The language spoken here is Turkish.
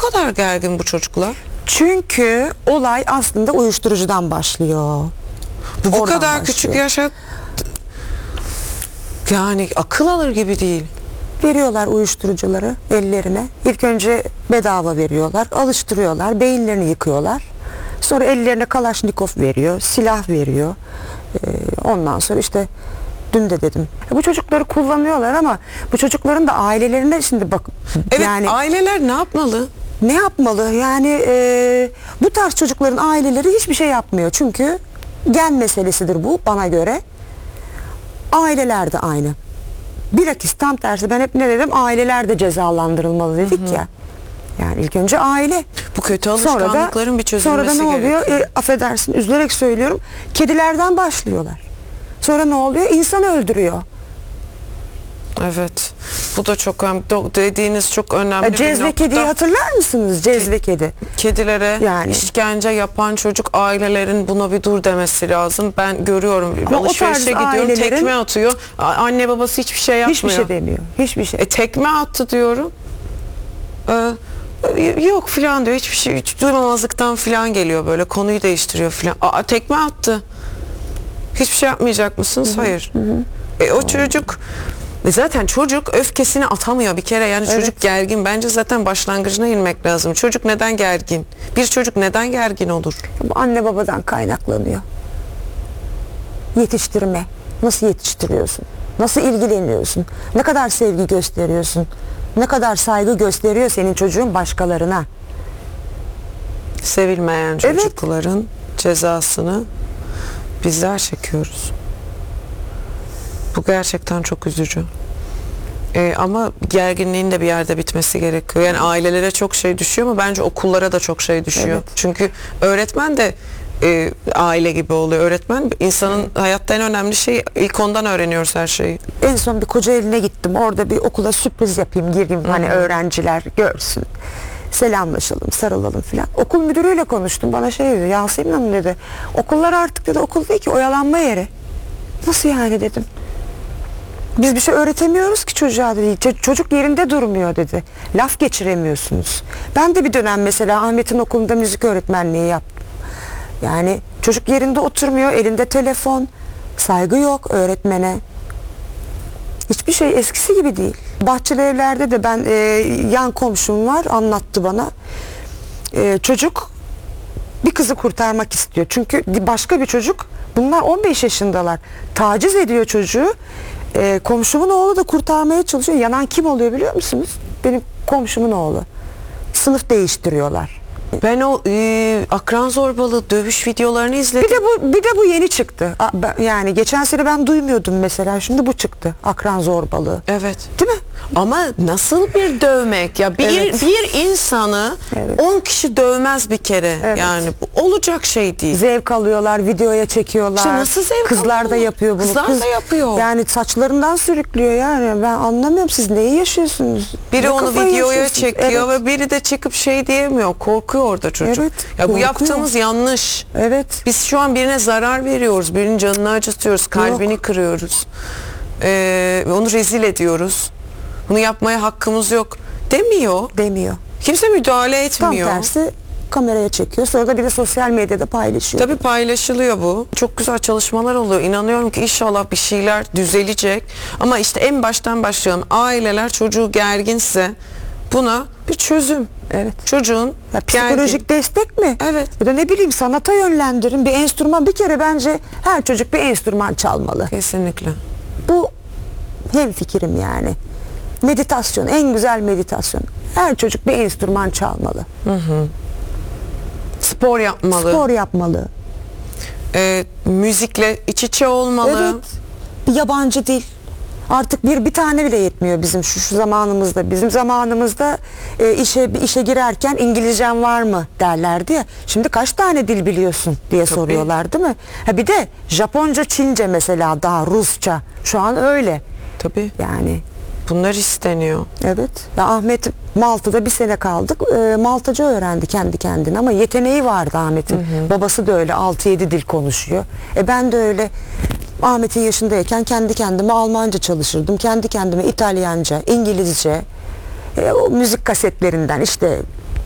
kadar gergin bu çocuklar? Çünkü olay aslında uyuşturucudan başlıyor. Bu Oradan kadar başlıyor. küçük yaşa, yani akıl alır gibi değil. Veriyorlar uyuşturucuları ellerine. İlk önce bedava veriyorlar, alıştırıyorlar, beyinlerini yıkıyorlar. Sonra ellerine Kalaşnikov veriyor, silah veriyor. Ondan sonra işte dün de dedim. Bu çocukları kullanıyorlar ama bu çocukların da ailelerine şimdi bak. Evet, yani aileler ne yapmalı? ne yapmalı? Yani bu tarz çocukların aileleri hiçbir şey yapmıyor. Çünkü gen meselesidir bu bana göre. Aileler de aynı. Bilakis tam tersi, ben hep ne dedim, aileler de cezalandırılmalı dedik ya. Yani ilk önce aile. Bu kötü alışkanlıkların bir çözülmesi Sonra da ne oluyor? gerekiyor. Affedersin, üzülerek söylüyorum. Kedilerden başlıyorlar. Sonra ne oluyor? İnsan öldürüyor. Evet. Bu da çok önemli. Dediğiniz çok önemli bir Cezve nokta. kediyi hatırlar mısınız? Cezve kedi. Kedilere Yani. işkence yapan çocuk ailelerin buna bir dur demesi lazım. Ben görüyorum. Ama o Alışverişe tarz gidiyorum. ailelerin- Tekme atıyor. Anne babası hiçbir şey yapmıyor. Hiçbir şey demiyor. Hiçbir şey. Tekme attı diyorum. Yok filan diyor. Hiçbir şey, hiç duymamazlıktan filan geliyor, böyle konuyu değiştiriyor filan. Tekme attı. Hiçbir şey yapmayacak mısınız? Hayır. O çocuk zaten çocuk öfkesini atamıyor bir kere, yani Evet. çocuk gergin. Bence zaten başlangıcına inmek lazım. Çocuk neden gergin? Bir çocuk neden gergin olur? Bu anne babadan kaynaklanıyor. Yetiştirme. Nasıl yetiştiriyorsun? Nasıl ilgileniyorsun? Ne kadar sevgi gösteriyorsun? Ne kadar saygı gösteriyor senin çocuğun başkalarına? Sevilmeyen Evet. çocukların cezasını bizler çekiyoruz. Bu gerçekten çok üzücü. Ama gerginliğin de bir yerde bitmesi gerekiyor. Yani ailelere çok şey düşüyor ama bence okullara da çok şey düşüyor. Evet. Çünkü öğretmen de aile gibi oluyor. Öğretmen insanın hayatta en önemli şey, ilk ondan öğreniyoruz her şeyi. En son bir Kocaeli'ne gittim. Orada bir okula sürpriz yapayım, gireyim. Hani öğrenciler görsün. Selamlaşalım, sarılalım filan. Okul müdürüyle konuştum. Bana şey dedi, Yasemin Hanım dedi, okullar artık dedi okul değil ki, oyalanma yeri. Nasıl yani dedim. Biz bir şey öğretemiyoruz ki çocuğa dedi. Çocuk yerinde durmuyor dedi. Laf geçiremiyorsunuz. Ben de bir dönem mesela Ahmet'in okulunda müzik öğretmenliği yaptım. Yani çocuk yerinde oturmuyor, elinde telefon, saygı yok öğretmene. Hiçbir şey eskisi gibi değil. Bahçeli Evler'de de ben yan komşum var, anlattı bana. Çocuk bir kızı kurtarmak istiyor. Çünkü başka bir çocuk, bunlar 15 yaşındalar. Taciz ediyor çocuğu. Komşumun oğlu da kurtarmaya çalışıyor. Yanan kim oluyor biliyor musunuz? Benim komşumun oğlu. Sınıf değiştiriyorlar. Ben o akran zorbalığı dövüş videolarını izledim. Bir de bu yeni çıktı. Yani geçen sene ben duymuyordum mesela. Şimdi bu çıktı. Akran zorbalığı. Evet. Değil mi? Ama nasıl bir dövmek ya, Evet. bir insanı Evet. 10 kişi dövmez bir kere. Evet. Yani bu olacak şey değil. Zevk alıyorlar, videoya çekiyorlar. İşte nasıl zevk Kızlar da alıyorlar? yapıyor bunu. Kızlar da yapıyor. Yani saçlarından sürüklüyor yani. Ben anlamıyorum, siz neyi yaşıyorsunuz? Biri Ne onu kafayı videoya yaşıyorsunuz? çekiyor Evet. ve biri de çıkıp şey diyemiyor. Korkuyor orada çocuk. Evet, Ya bu korkuyor. yaptığımız yanlış. Evet. Biz şu an birine zarar veriyoruz. Birinin canını acıtıyoruz. Kalbini kırıyoruz. Onu rezil ediyoruz. Bunu yapmaya hakkımız yok Demiyor. Kimse müdahale Tam etmiyor. tersi kameraya çekiyor. Sonra da bir de sosyal medyada paylaşıyor. Tabii paylaşılıyor bu. Çok güzel çalışmalar oluyor. İnanıyorum ki inşallah bir şeyler düzelecek. Ama işte en baştan başlayalım. Aileler çocuğu gerginse buna bir çözüm. Evet. Çocuğun Ya psikolojik destek mi? Evet. Ya da ne bileyim sanata yönlendirin. Bir enstrüman, bir kere bence her çocuk bir enstrüman çalmalı. Kesinlikle. Bu hemfikirim yani. Meditasyon, en güzel meditasyon. Her çocuk bir enstrüman çalmalı. Spor yapmalı. Spor yapmalı. Müzikle iç içe olmalı. Evet. Bir yabancı dil. Artık bir tane bile yetmiyor bizim şu zamanımızda. Bizim zamanımızda işe girerken İngilizcen var mı derlerdi ya. Şimdi kaç tane dil biliyorsun diye soruyorlar değil mi? Ha bir de Japonca, Çince mesela, daha Rusça. Şu an öyle. Tabii. Yani Bunlar isteniyor. evet. Ya Ahmet Malta'da bir sene kaldık. Maltaca öğrendi kendi kendine ama yeteneği vardı Ahmet'in. Babası da öyle 6-7 dil konuşuyor. Ben de öyle Ahmet'in yaşındayken kendi kendime Almanca çalışırdım. Kendi kendime İtalyanca, İngilizce, o müzik kasetlerinden işte